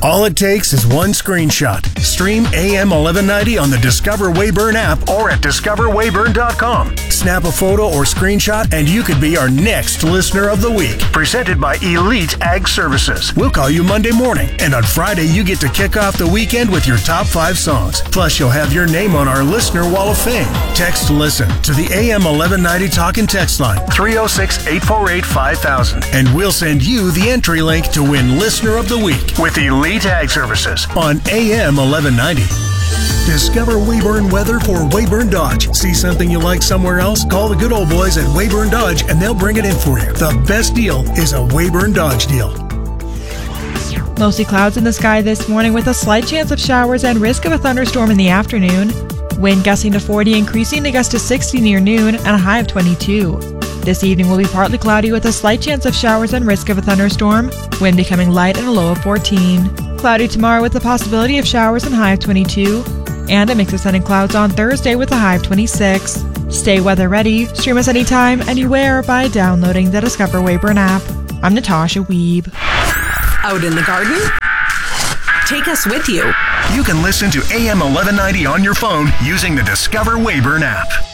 All it takes is one screenshot. Stream AM 1190 on the Discover Weyburn app or at discoverweyburn.com. Snap a photo or screenshot and you could be our next Listener of the Week. Presented by Elite Ag Services. We'll call you Monday morning, and on Friday you get to kick off the weekend with your top 5 songs. Plus you'll have your name on our Listener Wall of Fame. Text LISTEN to the AM 1190 talk and text line 306-848-5000, and we'll send you the entry link to win Listener of the Week with Elite Ag Services on AM 1190. Discover Weyburn weather for Weyburn Dodge. See something you like somewhere else? Call the good old boys at Weyburn Dodge and they'll bring it in for you. The best deal is a Weyburn Dodge deal. Mostly clouds in the sky this morning with a slight chance of showers and risk of a thunderstorm in the afternoon. Wind gusting to 40, increasing to gust to 60 near noon and a high of 22. This evening will be partly cloudy with a slight chance of showers and risk of a thunderstorm. Wind becoming light and a low of 14. Cloudy tomorrow with the possibility of showers and high of 22. And a mix of sun and clouds on Thursday with a high of 26. Stay weather ready. Stream us anytime, anywhere by downloading the Discover Weyburn app. I'm Natasha Wiebe. Out in the garden? Take us with you. You can listen to AM 1190 on your phone using the Discover Weyburn app.